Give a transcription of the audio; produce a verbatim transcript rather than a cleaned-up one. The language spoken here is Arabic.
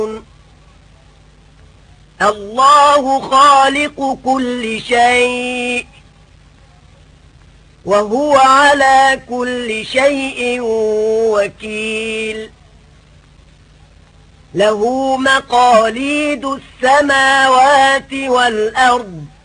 الله خالق كل شيء وهو على كل شيء وكيل. له مقاليد السماوات والأرض